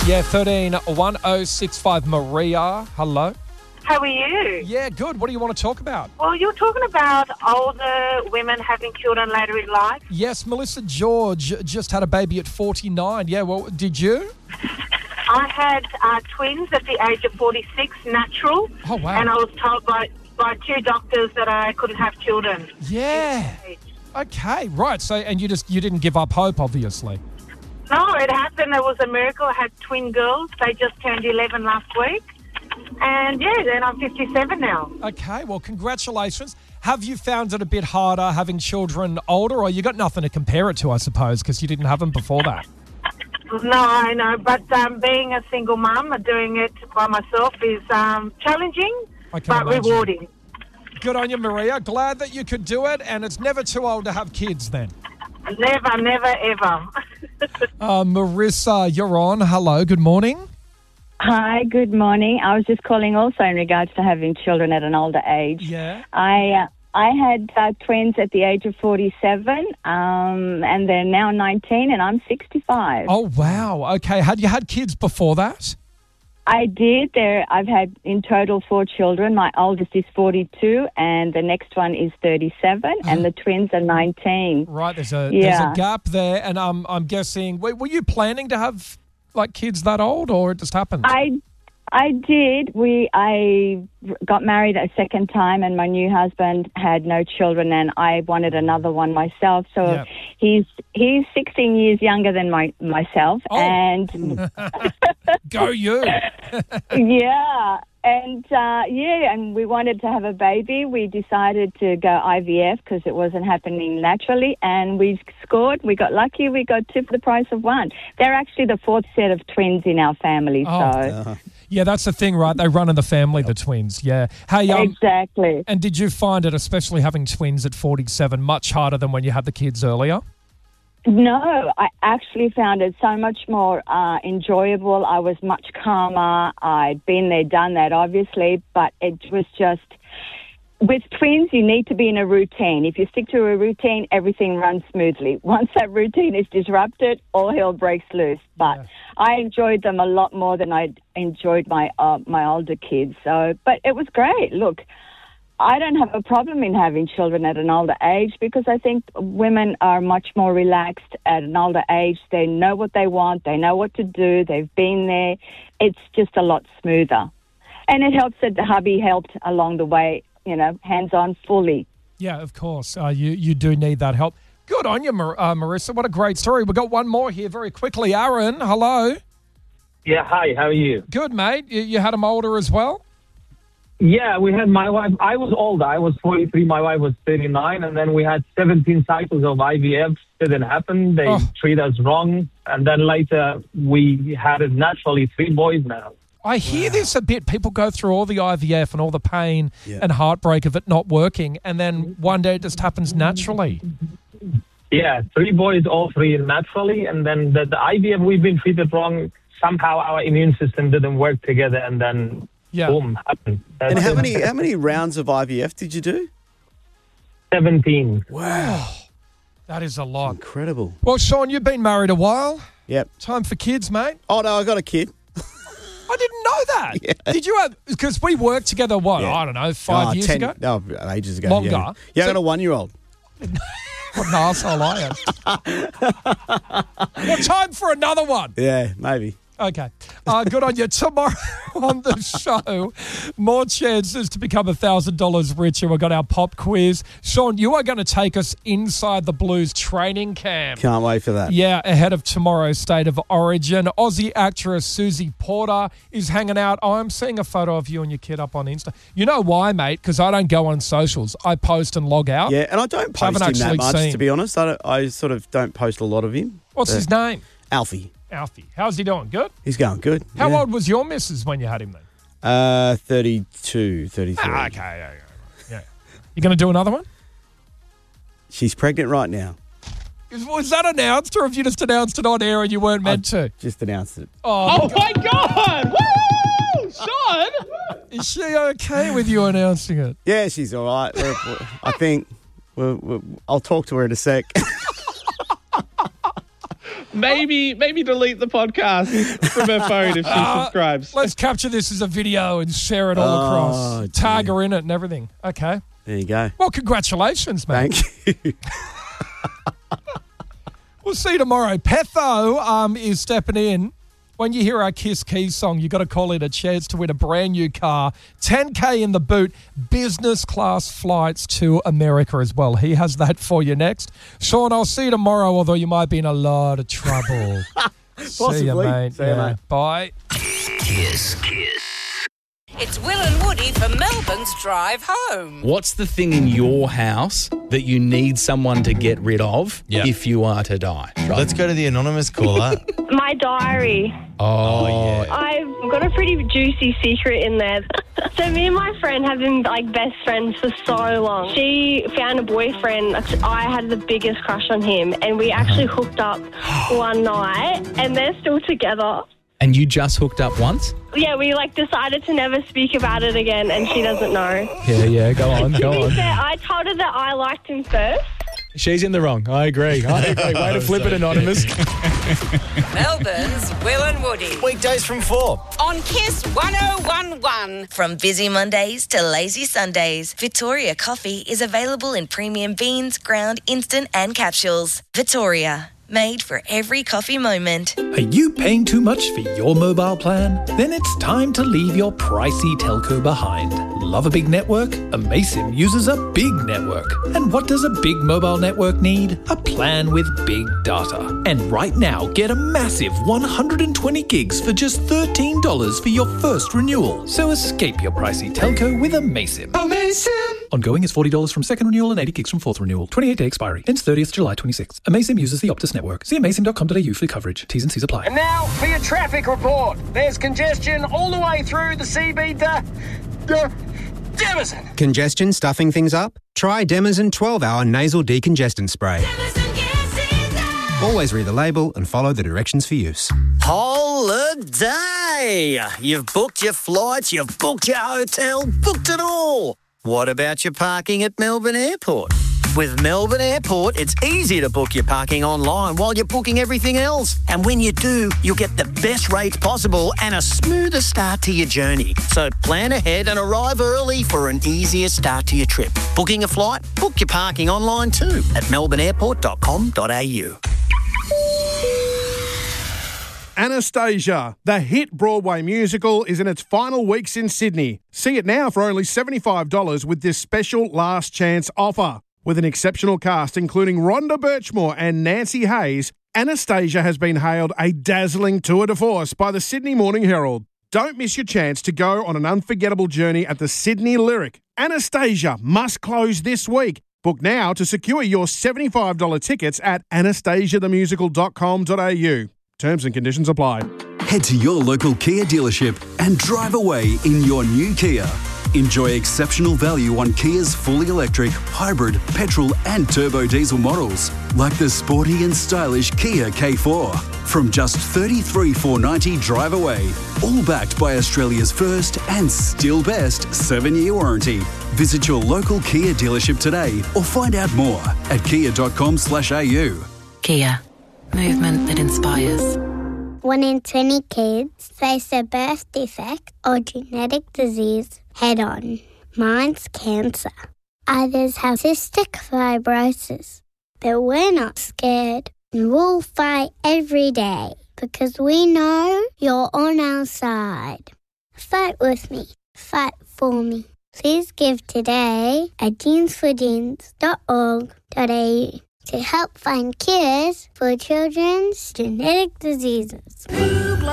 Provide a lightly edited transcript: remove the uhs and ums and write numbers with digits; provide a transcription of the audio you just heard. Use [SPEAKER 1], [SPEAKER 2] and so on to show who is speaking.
[SPEAKER 1] Yeah, 131065 Maria. Hello.
[SPEAKER 2] How are you?
[SPEAKER 1] Yeah, good. What do you want to talk about?
[SPEAKER 2] Well, you're talking about older women having children later in life.
[SPEAKER 1] Yes, Melissa George just had a baby at 49. Yeah, well, did you?
[SPEAKER 2] I had twins at the age of 46, natural.
[SPEAKER 1] Oh, wow.
[SPEAKER 2] And I was told by two doctors that I couldn't have children.
[SPEAKER 1] Yeah. Okay, right. So, and you didn't give up hope, obviously.
[SPEAKER 2] No, it happened. It was a miracle. I had twin girls. They just turned 11 last week. And, yeah, then I'm 57 now.
[SPEAKER 1] Okay, well, congratulations. Have you found it a bit harder having children older, or you got nothing to compare it to, I suppose, because you didn't have them before that?
[SPEAKER 2] No, I know. But being a single mum, doing it by myself is challenging, but
[SPEAKER 1] imagine.
[SPEAKER 2] rewarding.
[SPEAKER 1] Good on you, Maria. Glad that you could do it, and it's never too old to have kids then.
[SPEAKER 2] Never, never, ever.
[SPEAKER 1] Marissa, you're on. Hello, good morning.
[SPEAKER 3] Hi, good morning. I was just calling also in regards to having children at an older age.
[SPEAKER 1] Yeah.
[SPEAKER 3] I had twins at the age of 47, and they're now 19, and I'm 65.
[SPEAKER 1] Oh, wow. Okay. Had you had kids before that?
[SPEAKER 3] I did. I've had in total 4 children. My oldest is 42, and the next one is 37, and the twins are 19.
[SPEAKER 1] Right. There's a gap there, and I'm guessing. Were you planning to have like kids that old, or it just happened?
[SPEAKER 3] I did. I got married a second time, and my new husband had no children, and I wanted another one myself. So he's 16 years younger than myself, and
[SPEAKER 1] go you.
[SPEAKER 3] Yeah. And we wanted to have a baby. We decided to go IVF because it wasn't happening naturally, and we scored. We got lucky. We got 2 for the price of 1. They're actually the 4th set of twins in our family.
[SPEAKER 1] Yeah, that's the thing, right? They run in the family, the twins. Yeah. Hey,
[SPEAKER 3] exactly.
[SPEAKER 1] And did you find it, especially having twins at 47, much harder than when you had the kids earlier?
[SPEAKER 3] No, I actually found it so much more enjoyable. I was much calmer. I'd been there, done that, obviously, but it was just... With twins, you need to be in a routine. If you stick to a routine, everything runs smoothly. Once that routine is disrupted, all hell breaks loose. But I enjoyed them a lot more than I enjoyed my older kids. But it was great. Look, I don't have a problem in having children at an older age because I think women are much more relaxed at an older age. They know what they want. They know what to do. They've been there. It's just a lot smoother. And it helps that the hubby helped along the way, hands-on fully.
[SPEAKER 1] Yeah, of course. You do need that help. Good on you, Marissa. What a great story. We've got one more here very quickly. Aaron, hello.
[SPEAKER 4] Yeah, hi. How are you?
[SPEAKER 1] Good, mate. You had them older as well?
[SPEAKER 4] Yeah, we had my wife. I was older. I was 43. My wife was 39. And then we had 17 cycles of IVF. Didn't happen. They treated us wrong. And then later we had it naturally. 3 boys now.
[SPEAKER 1] I hear this a bit. People go through all the IVF and all the pain and heartbreak of it not working, and then one day it just happens naturally.
[SPEAKER 4] Yeah, 3 boys, all 3 naturally, and then the IVF, we've been treated wrong. Somehow our immune system didn't work together, and then boom, happened.
[SPEAKER 5] And how many rounds of IVF did you do?
[SPEAKER 4] 17.
[SPEAKER 5] Wow.
[SPEAKER 1] That is a lot.
[SPEAKER 5] Incredible.
[SPEAKER 1] Well, Sean, you've been married a while.
[SPEAKER 5] Yep.
[SPEAKER 1] Time for kids, mate.
[SPEAKER 5] Oh, no, I got a kid.
[SPEAKER 1] I didn't know that. Yeah. Did you have... Because we worked together, I don't know, 5 years ago?
[SPEAKER 5] No, ages ago.
[SPEAKER 1] Longer.
[SPEAKER 5] Yeah, I got a 1-year-old.
[SPEAKER 1] What an arsehole I am. Well, time for another one.
[SPEAKER 5] Yeah, maybe.
[SPEAKER 1] Okay. Good on you. Tomorrow on the show, more chances to become $1,000 richer. We've got our pop quiz. Sean, you are going to take us inside the Blues training camp.
[SPEAKER 5] Can't wait for that.
[SPEAKER 1] Yeah, ahead of tomorrow's State of Origin. Aussie actress Susie Porter is hanging out. I'm seeing a photo of you and your kid up on Insta. You know why, mate? Because I don't go on socials. I post and log out.
[SPEAKER 5] Yeah, and I don't post him that much, to be honest. I sort of don't post a lot of him.
[SPEAKER 1] What's his name?
[SPEAKER 5] Alfie.
[SPEAKER 1] How's he doing? Good?
[SPEAKER 5] He's going good.
[SPEAKER 1] How old was your missus when you had him then?
[SPEAKER 5] 32, 33.
[SPEAKER 1] Okay. Yeah. You going to do another one?
[SPEAKER 5] She's pregnant right now.
[SPEAKER 1] Was that announced, or have you just announced it on air and you weren't meant to?
[SPEAKER 5] Just announced it.
[SPEAKER 1] Oh
[SPEAKER 6] my God! Woo! Sean!
[SPEAKER 1] Is she okay with you announcing it?
[SPEAKER 5] Yeah, she's all right. I think I'll talk to her in a sec.
[SPEAKER 6] Maybe delete the podcast from her phone if she subscribes.
[SPEAKER 1] Let's capture this as a video and share it all across. Tag her in it and everything. Okay.
[SPEAKER 5] There you go.
[SPEAKER 1] Well, congratulations, mate.
[SPEAKER 5] Thank you.
[SPEAKER 1] We'll see you tomorrow. Petho is stepping in. When you hear our Kiss Keys song, you got to call in a chance to win a brand new car, $10,000 in the boot, business class flights to America as well. He has that for you next. Sean, I'll see you tomorrow, although you might be in a lot of trouble.
[SPEAKER 5] Possibly.
[SPEAKER 1] See you, mate.
[SPEAKER 5] See you, mate.
[SPEAKER 1] Bye.
[SPEAKER 7] Kiss. It's Will and Woody for Melbourne's Drive Home.
[SPEAKER 8] What's the thing in your house that you need someone to get rid of if you are to die?
[SPEAKER 9] Let's go to the anonymous caller.
[SPEAKER 10] My diary.
[SPEAKER 8] Oh, yeah.
[SPEAKER 10] I've got a pretty juicy secret in there. So me and my friend have been best friends for so long. She found a boyfriend. I had the biggest crush on him, and we actually hooked up one night, and they're still together.
[SPEAKER 8] And you just hooked up once?
[SPEAKER 10] Yeah, we decided to never speak about it again, and she doesn't know.
[SPEAKER 8] Yeah, go on.
[SPEAKER 10] To be fair, I told her that I liked him first.
[SPEAKER 8] She's in the wrong. I agree. Way to flip it, Anonymous.
[SPEAKER 7] Melbourne's Will and Woody.
[SPEAKER 9] Weekdays from 4.
[SPEAKER 7] On Kiss 1011.
[SPEAKER 11] From busy Mondays to lazy Sundays, Victoria Coffee is available in premium beans, ground, instant and capsules. Victoria, made for every coffee moment.
[SPEAKER 12] Are you paying too much for your mobile plan? Then it's time to leave your pricey telco behind. Love a big network? Amaysim uses a big network. And what does a big mobile network need? A plan with big data. And right now, get a massive 120 gigs for just $13 for your first renewal. So escape your pricey telco with Amaysim. Amaysim! Ongoing is $40 from second renewal and 80 gigs from fourth renewal. 28-day expiry. Ends 30th July 26. Amaysim uses the Optus network. See amaysim.com.au for coverage. T's and C's apply.
[SPEAKER 13] And now for your traffic report. There's congestion all the way through the CB to Demazin.
[SPEAKER 14] Congestion stuffing things up? Try Demazin 12-hour nasal decongestant spray. Always read the label and follow the directions for use.
[SPEAKER 15] Holiday! You've booked your flights, you've booked your hotel, booked it all. What about your parking at Melbourne Airport? With Melbourne Airport, it's easy to book your parking online while you're booking everything else. And when you do, you'll get the best rates possible and a smoother start to your journey. So plan ahead and arrive early for an easier start to your trip. Booking a flight? Book your parking online too at melbourneairport.com.au.
[SPEAKER 16] Anastasia, the hit Broadway musical, is in its final weeks in Sydney. See it now for only $75 with this special last chance offer. With an exceptional cast including Rhonda Birchmore and Nancy Hayes, Anastasia has been hailed a dazzling tour de force by the Sydney Morning Herald. Don't miss your chance to go on an unforgettable journey at the Sydney Lyric. Anastasia must close this week. Book now to secure your $75 tickets at anastasiathemusical.com.au. Terms and conditions apply.
[SPEAKER 17] Head to your local Kia dealership and drive away in your new Kia. Enjoy exceptional value on Kia's fully electric, hybrid, petrol and turbo diesel models, like the sporty and stylish Kia K4. From just $33,490 drive away, all backed by Australia's first and still best 7-year warranty. Visit your local Kia dealership today or find out more at kia.com/au.
[SPEAKER 18] Kia. Movement that inspires.
[SPEAKER 19] 1 in 20 kids face a birth defect or genetic disease head-on. Mine's cancer. Others have cystic fibrosis. But we're not scared. And we'll fight every day because we know you're on our side. Fight with me. Fight for me. Please give today at jeansforjeans.org.au to help find cures for children's genetic diseases.